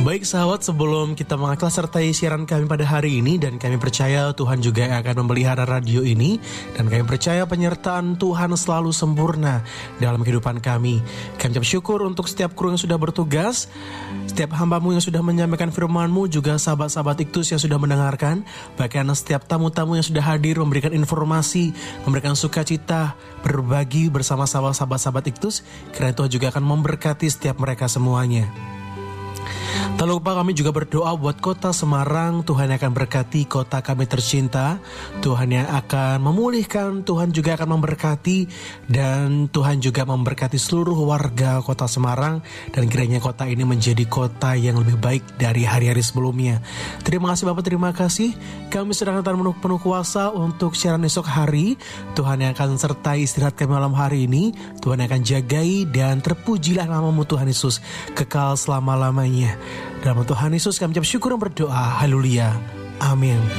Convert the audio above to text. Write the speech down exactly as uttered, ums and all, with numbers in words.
Baik sahabat, sebelum kita mengakal sertai siaran kami pada hari ini, dan kami percaya Tuhan juga akan memelihara radio ini, dan kami percaya penyertaan Tuhan selalu sempurna dalam kehidupan kami. Kami ucap syukur untuk setiap kru yang sudah bertugas, setiap hamba-Mu yang sudah menyampaikan firman-Mu, juga sahabat-sahabat Iktus yang sudah mendengarkan, bahkan setiap tamu-tamu yang sudah hadir memberikan informasi, memberikan sukacita, berbagi bersama sahabat-sahabat Iktus. Karena Tuhan juga akan memberkati setiap mereka semuanya. Tak lupa kami juga berdoa buat kota Semarang. Tuhan akan berkati kota kami tercinta. Tuhan yang akan memulihkan, Tuhan juga akan memberkati, dan Tuhan juga memberkati seluruh warga kota Semarang, dan kiranya kota ini menjadi kota yang lebih baik dari hari-hari sebelumnya. Terima kasih Bapak, terima kasih. Kami sedang tangan penuh, penuh kuasa untuk siaran esok hari. Tuhan yang akan sertai istirahat kami malam hari ini. Tuhan yang akan jagai, dan terpujilah nama-Mu Tuhan Yesus kekal selama-lamanya. Dalam Tuhan Yesus kami ucap syukur dan berdoa. Haleluya. Amin.